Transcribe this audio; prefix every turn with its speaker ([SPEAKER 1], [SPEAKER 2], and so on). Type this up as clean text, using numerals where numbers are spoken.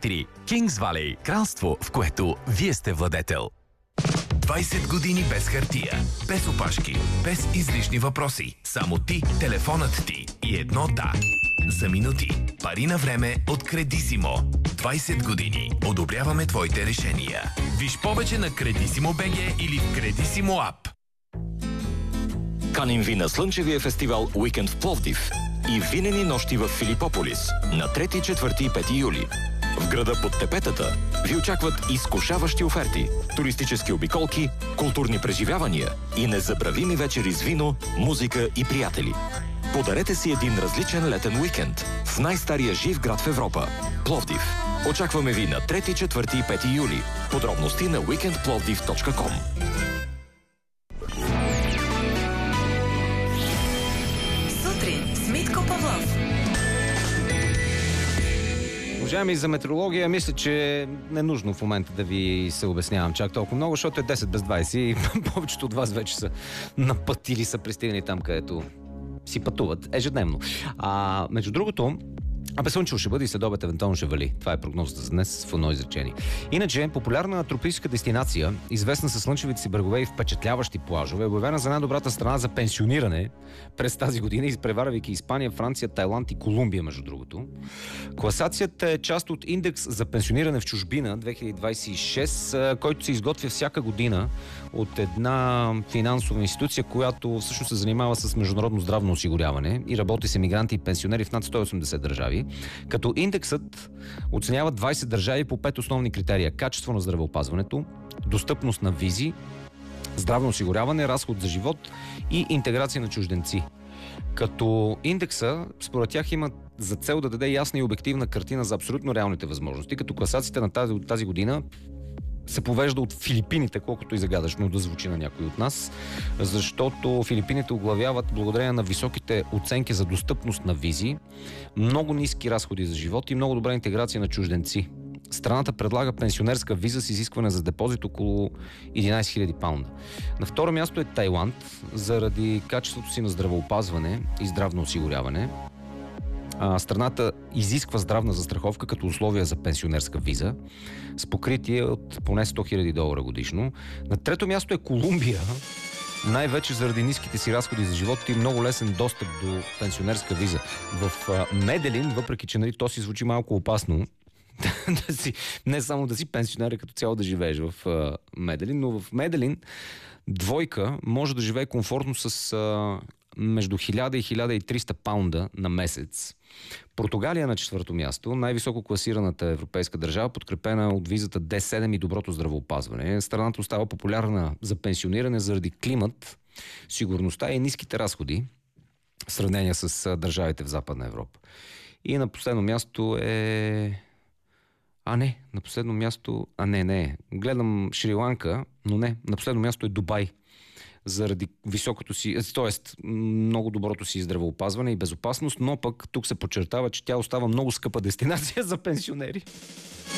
[SPEAKER 1] 4. Kings Valley. Кралство, в което вие сте владетел. 20 години без хартия, без опашки, без излишни въпроси. Само ти, телефонът ти и едно да. За минути. Пари на време от Кредисимо. 20 години. Одобряваме твоите решения. Виж повече на Кредисимо БГ или в Кредисимо ап.
[SPEAKER 2] Каним ви на слънчевия фестивал Уикенд в Пловдив и винени нощи в Филипополис на 3, 4 и 5 юли. В града под тепетата ви очакват изкушаващи оферти, туристически обиколки, културни преживявания и незабравими вечери с вино, музика и приятели. Подарете си един различен летен уикенд в най-стария жив град в Европа – Пловдив. Очакваме ви на 3, 4 и 5 юли. Подробности на weekendplovdiv.com.
[SPEAKER 3] Сутрин с Митко Павлов.
[SPEAKER 4] Уважаеми, за метеорология, мисля, че не е нужно в момента да ви се обяснявам чак толкова много, защото е 10 без 20 и повечето от вас вече са на път или са пристигнали там, където си пътуват ежедневно. Между другото, слънчево ще бъде и следобед евентуално ще вали. Това е прогнозата за днес в едно изречение. Иначе, популярна тропическа дестинация, известна със слънчевите си брегове и впечатляващи плажове, е обявена за най-добрата страна за пенсиониране през тази година, изпреварвайки Испания, Франция, Тайланд и Колумбия, между другото. Класацията е част от индекс за пенсиониране в чужбина 2026, който се изготвя всяка година от една финансова институция, която всъщност се занимава с международно здравно осигуряване и работи с емигранти и пенсионери в над 180 държави. Като индексът оценява 20 държави по 5 основни критерия: качество на здравеопазването, достъпност на визи, здравно осигуряване, разход за живот и интеграция на чужденци. Като индекса, според тях, има за цел да даде ясна и обективна картина за абсолютно реалните възможности, като класацията на тази година се повежда от Филипините, колкото и загадъчно да звучи на някой от нас, защото Филипините оглавяват благодарение на високите оценки за достъпност на визи, много ниски разходи за живот и много добра интеграция на чужденци. Страната предлага пенсионерска виза с изискване за депозит около 11 000 паунда. На второ място е Тайланд, заради качеството си на здравеопазване и здравно осигуряване. Страната изисква здравна застраховка като условие за пенсионерска виза с покритие от поне 100 000 долара годишно. На трето място е Колумбия, най-вече заради ниските си разходи за живот и много лесен достъп до пенсионерска виза. В Меделин, въпреки че то си звучи малко опасно, не само да си пенсионер, като цяло да живееш в Меделин, но в Меделин двойка може да живее комфортно с между 1000 и 1300 паунда на месец. Португалия на четвърто място, най-високо класираната европейска държава, подкрепена от визата D7 и доброто здравеопазване. Страната остава популярна за пенсиониране заради климат, сигурността и ниските разходи в сравнение с държавите в Западна Европа. И на последно място е... Гледам Шри-Ланка, но не. На последно място е Дубай. Заради високото си, т.е. много доброто си здравеопазване и безопасност, но пък тук се подчертава, че тя остава много скъпа дестинация за пенсионери.